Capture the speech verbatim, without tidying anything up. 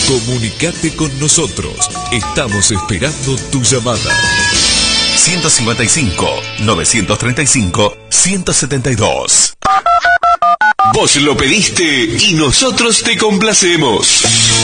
Comunicate con nosotros. Estamos esperando tu llamada. ciento cincuenta y cinco, novecientos treinta y cinco, ciento setenta y dos. Vos lo pediste y nosotros te complacemos.